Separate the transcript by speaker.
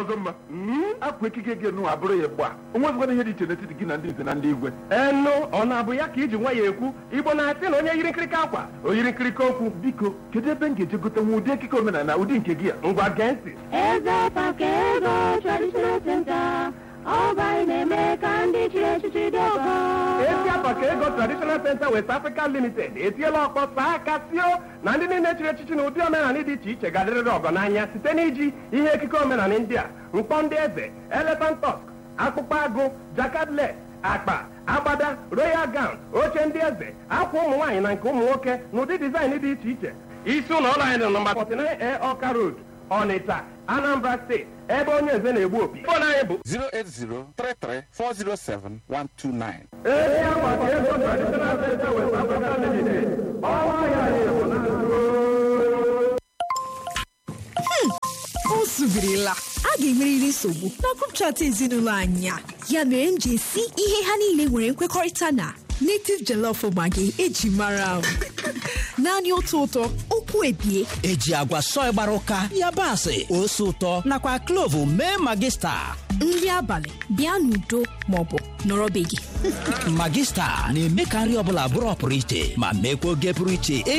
Speaker 1: ọzọ mma akwa ekike gị nụ abụrụ ya gba onwezikwana ihe dị iche n'etiti gị na ndị nze na ndị igwe
Speaker 2: enu ọ na-abụ ya ka iji nwa ya ekwu Igbo na-asị na onye yiri nkirika akwa o yiri nkirika okwu.
Speaker 1: biko kedu ebe m ga-eje gote nwa ụdị ekike omenala ụdị nke gị a?
Speaker 2: Ngwa gee ntị.
Speaker 3: Eze Pakego Traditional Center, Ọba na-eme ka ndị chiri echichi dị ọgọ.
Speaker 2: Ezi Pakego Traditional Center West Africa Limited etiela ọkpọ saa aka sio na ndị niile chiri echichi na ụdị omenala dị iche iche ga-adịrịrị ọgọ n'anya site n'iji ihe ekike omenala ndị a: mkpọ ndị eze, elephant tusk, akpụkpọ agụ, jakadle, akpa, agbada, royal gown, oche ndị eze, akwa ụmụ nwaanyị na nke ụmụ nwoke na ụdị dizaịn dị iche iche. Isi ụlọ ọrụ anyị dị nọmba 49A Ọka Road, Ọnịcha, Anambra State, ebe onye eze na-egbu opi. Fon anyị bụ
Speaker 4: 08033407129.
Speaker 2: Ezi Pakego Traditional Center West Africa Limited. Ọnwa ya na-ebu na
Speaker 5: o subirila a ga-emerịrị nsogbu na group chat ezinụlọ anyị a. Ya mere m ji esi ihe ha niile nwere nkwekọrịta na native jollof maggi eji mara m. Naanị otu ụtọ, okwu ebie,
Speaker 6: eji agwa sọị gbara ụka, yabasị, ose ụtọ nakwa klovu mee magista.
Speaker 5: nri abalị bịa n'udo maọbụ nọrọ be gị.
Speaker 6: Magista na-eme ka nri ọbụla bụrụ ọpụrụ iche ma meekwa oge pụrụ iche